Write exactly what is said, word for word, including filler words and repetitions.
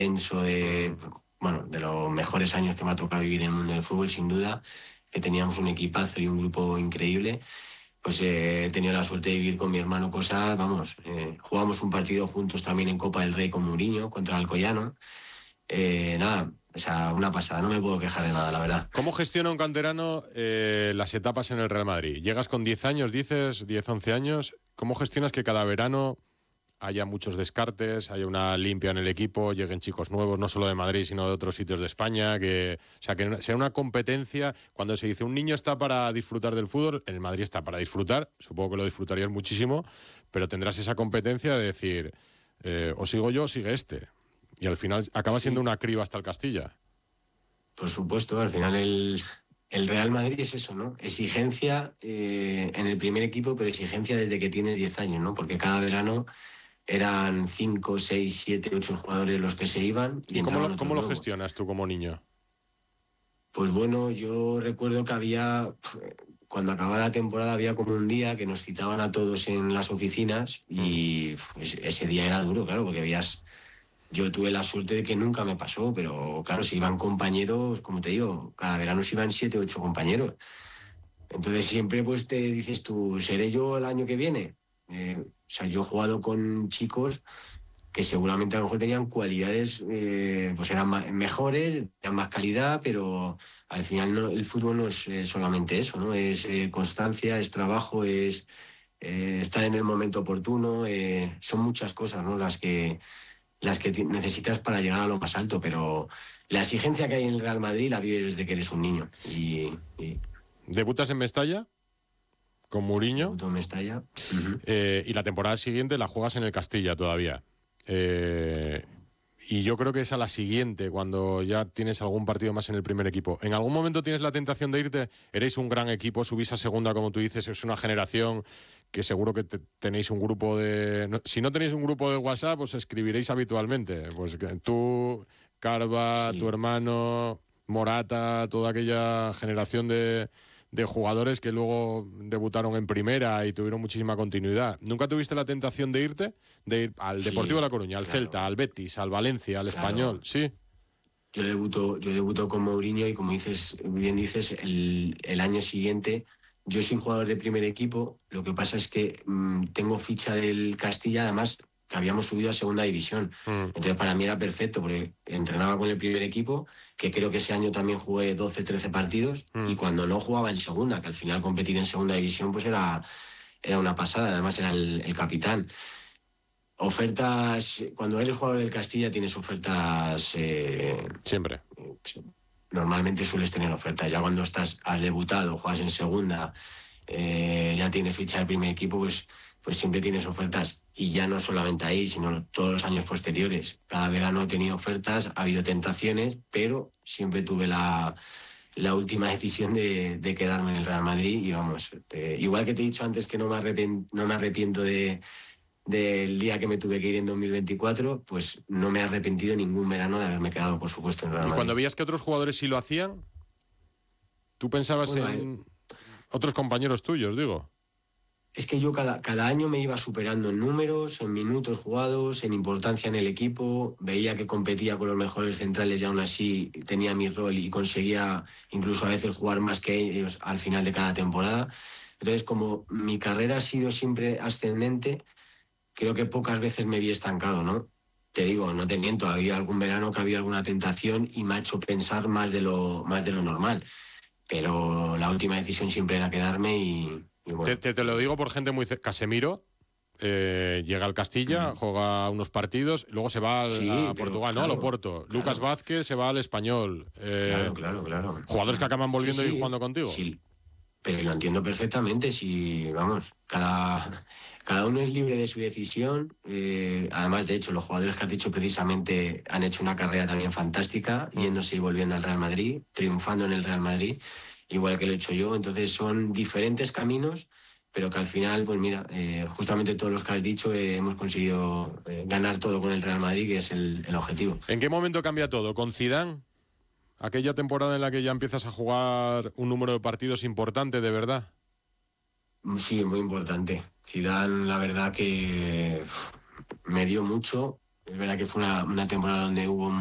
intenso, de, bueno, de los mejores años que me ha tocado vivir en el mundo del fútbol, sin duda, que teníamos un equipazo y un grupo increíble. Pues eh, he tenido la suerte de vivir con mi hermano cosas, vamos, eh, jugamos un partido juntos también en Copa del Rey con Mourinho contra el Alcoyano. Eh, nada, o sea, una pasada, no me puedo quejar de nada, la verdad. ¿Cómo gestiona un canterano eh, las etapas en el Real Madrid? Llegas con diez años, dices, diez, once años. ¿Cómo gestionas que cada verano haya muchos descartes, haya una limpia en el equipo, lleguen chicos nuevos, no solo de Madrid, sino de otros sitios de España, que, o sea, que sea una competencia? Cuando se dice un niño está para disfrutar del fútbol, en el Madrid está para disfrutar, supongo que lo disfrutarías muchísimo, pero tendrás esa competencia de decir, eh, o sigo yo o sigue este. Y al final acaba Sí. siendo una criba hasta el Castilla. Por supuesto, al final el, el Real Madrid es eso, ¿no? Exigencia eh, en el primer equipo, pero exigencia desde que tienes diez años, ¿no? Porque cada verano eran cinco, seis, siete, ocho jugadores los que se iban. ¿Y, ¿Y cómo, entraban lo, otros cómo lo nuevos? gestionas tú como niño? Pues bueno, yo recuerdo que había, cuando acababa la temporada, había como un día que nos citaban a todos en las oficinas y pues, ese día era duro, claro, porque veías, yo tuve la suerte de que nunca me pasó, pero claro, si iban compañeros, como te digo, cada verano se iban siete, ocho compañeros. Entonces siempre pues te dices tú, ¿seré yo el año que viene? Eh, o sea, yo he jugado con chicos que seguramente a lo mejor tenían cualidades, eh, pues eran ma- mejores, tenían más calidad, pero al final no, el fútbol no es eh, solamente eso, ¿no? Es eh, constancia, es trabajo, es eh, estar en el momento oportuno, eh, son muchas cosas, ¿no? Las que, las que ti- necesitas para llegar a lo más alto, pero la exigencia que hay en el Real Madrid la vives desde que eres un niño. Y, y ¿Debutas en Mestalla con Mourinho? debuto en Mestalla. Ujú. Eh, y la temporada siguiente la juegas en el Castilla todavía. Eh, y yo creo que es a la siguiente, cuando ya tienes algún partido más en el primer equipo. ¿En algún momento tienes la tentación de irte? Eres un gran equipo, subís a segunda, como tú dices, es una generación que seguro que te- tenéis un grupo de... no- si no tenéis un grupo de WhatsApp, os escribiréis habitualmente. Pues que tú, Carva, tu Sí. hermano, Morata, toda aquella generación de de jugadores que luego debutaron en primera y tuvieron muchísima continuidad. ¿Nunca tuviste la tentación de irte? De ir al Deportivo de Sí, La Coruña, al claro, Celta, al Betis, al Valencia, al Español, claro. ¿sí? Yo debuto, yo debuto con Mourinho y como dices, bien dices, el, el año siguiente yo soy jugador de primer equipo. Lo que pasa es que mm, tengo ficha del Castilla, además que habíamos subido a segunda división. Mm. Entonces para mí era perfecto porque entrenaba con el primer equipo, que creo que ese año también jugué doce, trece partidos y Mm. cuando no jugaba en segunda, que al final competir en segunda división pues era, era una pasada, además era el, el capitán. Ofertas, cuando eres jugador del Castilla tienes ofertas, eh, Siempre. normalmente sueles tener ofertas. Ya cuando estás, has debutado, juegas en segunda, eh, ya tienes ficha de primer equipo, pues, pues siempre tienes ofertas. Y ya no solamente ahí, sino todos los años posteriores. Cada verano he tenido ofertas, ha habido tentaciones, pero siempre tuve la, la última decisión de, de quedarme en el Real Madrid. Y vamos, eh, igual que te he dicho antes que no me arrepiento, no me arrepiento de del día que me tuve que ir en dos mil veinticuatro, pues no me he arrepentido ningún verano de haberme quedado, por supuesto, en Real Y cuando Madrid. veías que otros jugadores sí lo hacían, tú pensabas Bueno, eh, en otros compañeros tuyos, digo. es que yo cada, cada año me iba superando en números, en minutos jugados, en importancia en el equipo, veía que competía con los mejores centrales y aún así tenía mi rol y conseguía incluso a veces jugar más que ellos al final de cada temporada. Entonces, como mi carrera ha sido siempre ascendente, creo que pocas veces me vi estancado, ¿no? Te digo, no te miento, había algún verano que había alguna tentación y me ha hecho pensar más de lo, más de lo normal. Pero la última decisión siempre era quedarme y, y Te, bueno. te, te lo Y, digo por gente muy... ce- Casemiro eh, llega al Castilla, mm, juega unos partidos, luego se va al- sí, a pero Portugal, ¿no? Al claro, Oporto. Lucas claro, Vázquez se va al Español. Eh, claro, claro, claro. jugadores que Mm. acaban Sí, volviendo y sí, jugando contigo. sí, pero lo entiendo perfectamente. Si, vamos, cada, cada uno es libre de su decisión. Eh, además, de hecho, los jugadores que has dicho precisamente han hecho una carrera también fantástica, Mm. yéndose y volviendo al Real Madrid, triunfando en el Real Madrid, igual que lo he hecho yo. Entonces, son diferentes caminos, pero que al final, pues mira, eh, justamente todos los que has dicho, eh, hemos conseguido eh, ganar todo con el Real Madrid, que es el, el objetivo. ¿En qué momento cambia todo? ¿Con Zidane? Aquella temporada en la que ya empiezas a jugar un número de partidos importante, de verdad. Sí, muy importante. Zidane, la verdad que uf, me dio mucho. Es verdad que fue una, una temporada donde hubo